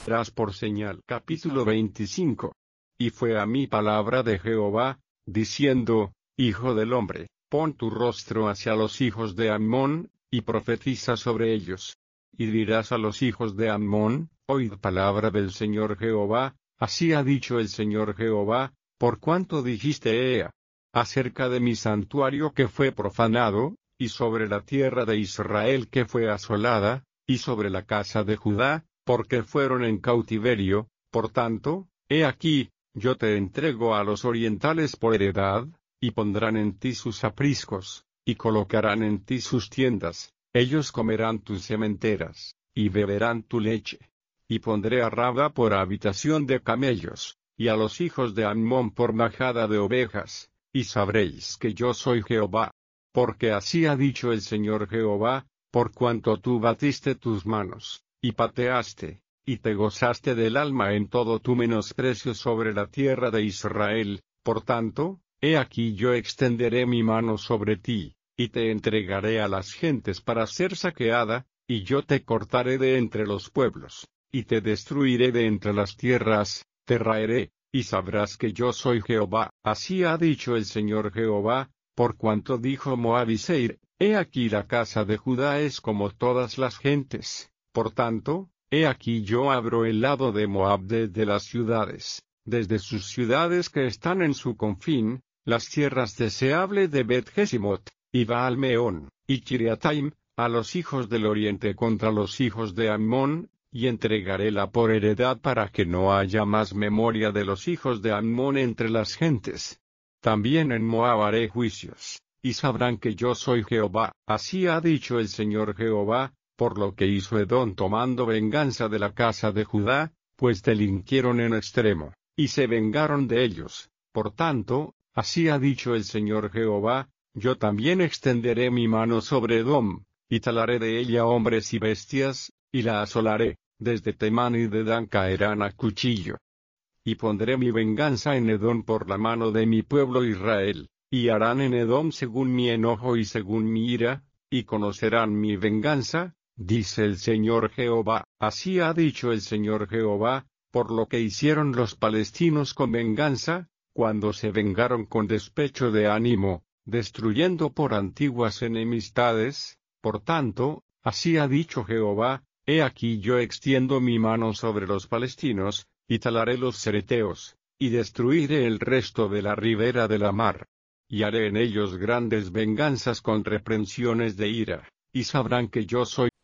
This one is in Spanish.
Tras por señal. Capítulo 25. Y fue a mí palabra de Jehová, diciendo, Hijo del hombre, pon tu rostro hacia los hijos de Ammón, y profetiza sobre ellos. Y dirás a los hijos de Ammón, oíd palabra del Señor Jehová, así ha dicho el Señor Jehová, por cuanto dijiste Ea, acerca de mi santuario que fue profanado, y sobre la tierra de Israel que fue asolada, y sobre la casa de Judá, porque fueron en cautiverio, por tanto, he aquí, yo te entrego a los orientales por heredad, y pondrán en ti sus apriscos, y colocarán en ti sus tiendas, ellos comerán tus sementeras, y beberán tu leche. Y pondré a Rabba por habitación de camellos, y a los hijos de Ammón por majada de ovejas, y sabréis que yo soy Jehová. Porque así ha dicho el Señor Jehová, por cuanto tú batiste tus manos, y pateaste, y te gozaste del alma en todo tu menosprecio sobre la tierra de Israel, por tanto, he aquí yo extenderé mi mano sobre ti, y te entregaré a las gentes para ser saqueada, y yo te cortaré de entre los pueblos, y te destruiré de entre las tierras, te raeré, y sabrás que yo soy Jehová. Así ha dicho el Señor Jehová, por cuanto dijo Moab y Seir, he aquí la casa de Judá es como todas las gentes, por tanto, he aquí yo abro el lado de Moab desde las ciudades, desde sus ciudades que están en su confín, las tierras deseables de Bet-Jesimot, y Baal-Meón, y Kiriataim, a los hijos del oriente contra los hijos de Ammón, y entregaréla por heredad para que no haya más memoria de los hijos de Ammón entre las gentes. También en Moab haré juicios, y sabrán que yo soy Jehová, así ha dicho el Señor Jehová, por lo que hizo Edom tomando venganza de la casa de Judá, pues delinquieron en extremo, y se vengaron de ellos. Por tanto, así ha dicho el Señor Jehová, yo también extenderé mi mano sobre Edom, y talaré de ella hombres y bestias, y la asolaré, desde Temán y Dedán caerán a cuchillo. Y pondré mi venganza en Edom por la mano de mi pueblo Israel, y harán en Edom según mi enojo y según mi ira, y conocerán mi venganza, dice el Señor Jehová. Así ha dicho el Señor Jehová, por lo que hicieron los palestinos con venganza, cuando se vengaron con despecho de ánimo, destruyendo por antiguas enemistades. Por tanto, así ha dicho Jehová, he aquí yo extiendo mi mano sobre los palestinos, y talaré los cereteos, y destruiré el resto de la ribera de la mar. Y haré en ellos grandes venganzas con reprensiones de ira, y sabrán que yo soy